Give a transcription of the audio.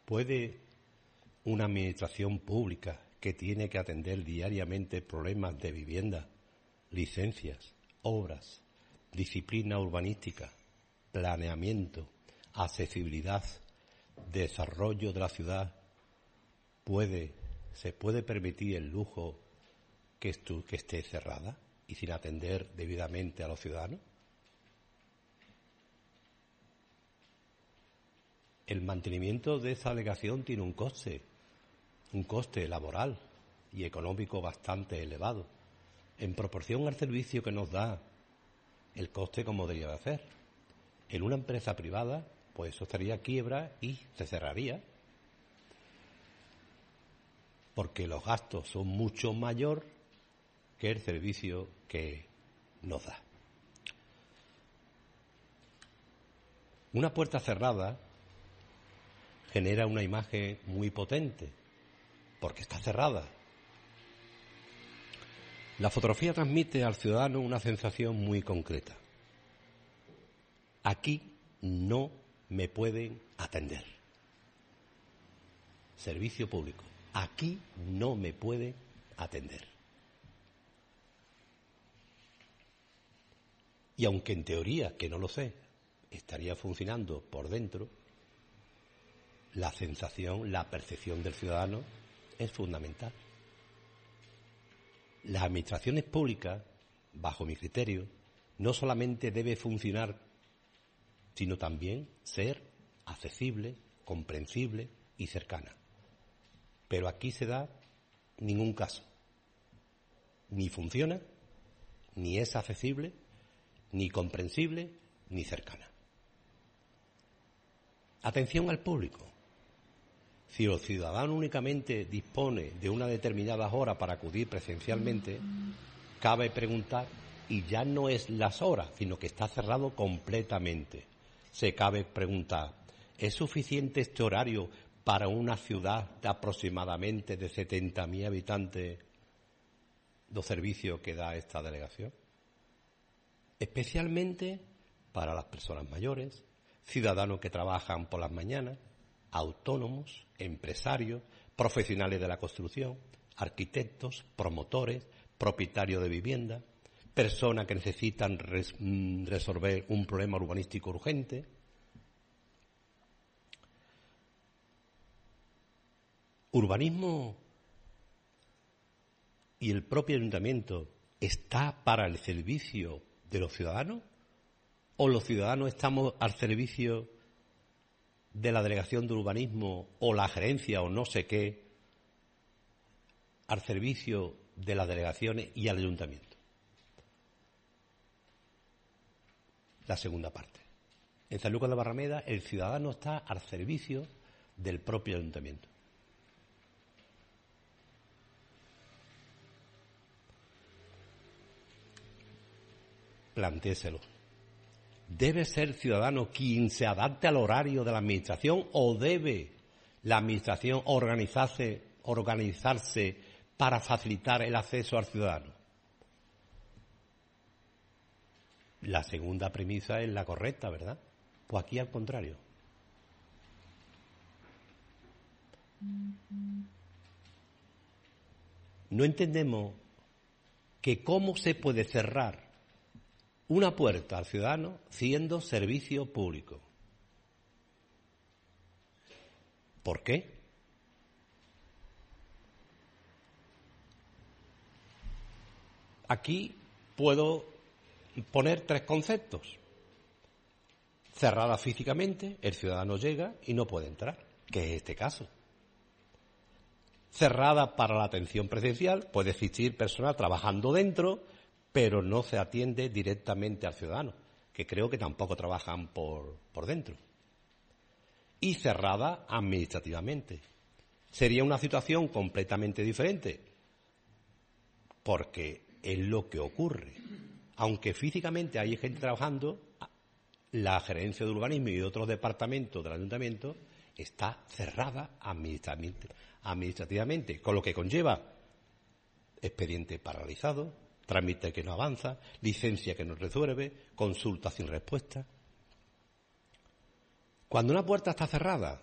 ¿Puede una administración pública que tiene que atender diariamente problemas de vivienda, licencias, obras, disciplina urbanística, planeamiento, accesibilidad, desarrollo de la ciudad, se puede permitir el lujo que esté cerrada y sin atender debidamente a los ciudadanos? El mantenimiento de esa delegación tiene un coste laboral y económico bastante elevado, en proporción al servicio que nos da el coste como debería de hacer. En una empresa privada, pues eso estaría quiebra y se cerraría, porque los gastos son mucho mayor que el servicio que nos da. Una puerta cerrada genera una imagen muy potente, porque está cerrada. La fotografía transmite al ciudadano una sensación muy concreta. Aquí no me pueden atender. Servicio público. Aquí no me pueden atender. Y aunque en teoría, que no lo sé, estaría funcionando por dentro, la sensación, la percepción del ciudadano es fundamental. Las administraciones públicas, bajo mi criterio, no solamente debe funcionar, sino también ser accesible, comprensible y cercana. Pero aquí se da ningún caso. Ni funciona, ni es accesible, ni comprensible, ni cercana. Atención al público. Si el ciudadano únicamente dispone de una determinada hora para acudir presencialmente, cabe preguntar, y ya no es las horas, sino que está cerrado completamente. Se cabe preguntar, ¿es suficiente este horario para una ciudad de aproximadamente de 70.000 habitantes los servicios que da esta delegación? Especialmente para las personas mayores, ciudadanos que trabajan por las mañanas, autónomos, empresarios, profesionales de la construcción, arquitectos, promotores, propietarios de vivienda, personas que necesitan resolver un problema urbanístico urgente. Urbanismo y el propio ayuntamiento está para el servicio de los ciudadanos, o los ciudadanos estamos al servicio de la delegación de urbanismo o la gerencia o no sé qué, al servicio de las delegaciones y al ayuntamiento. La segunda parte. En Sanlúcar de Barrameda el ciudadano está al servicio del propio ayuntamiento. Plantéeselo. ¿Debe ser el ciudadano quien se adapte al horario de la administración o debe la administración organizarse para facilitar el acceso al ciudadano? La segunda premisa es la correcta, ¿verdad? Pues aquí al contrario. No entendemos que cómo se puede cerrar una puerta al ciudadano siendo servicio público. ¿Por qué? Aquí puedo poner tres conceptos. Cerrada físicamente, el ciudadano llega y no puede entrar, que es este caso. Cerrada para la atención presencial, puede existir personal trabajando dentro, pero no se atiende directamente al ciudadano, que creo que tampoco trabajan por dentro. Y cerrada administrativamente. Sería una situación completamente diferente, porque es lo que ocurre. Aunque físicamente hay gente trabajando, la gerencia de urbanismo y otros departamentos del ayuntamiento está cerrada administrativamente, con lo que conlleva expediente paralizado, trámite que no avanza, licencia que no resuelve, consulta sin respuesta. Cuando una puerta está cerrada,